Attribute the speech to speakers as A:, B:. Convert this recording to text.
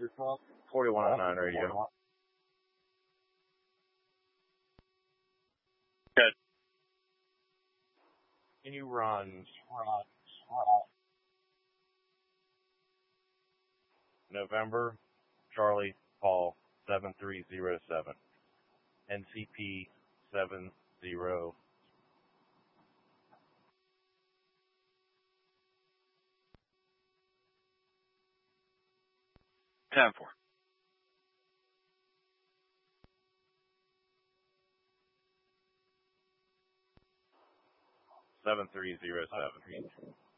A: 4109 radio.
B: Good.
A: Can you run November, Charlie, Paul, 7307, NCP 70.
B: 10-4.
A: 7307.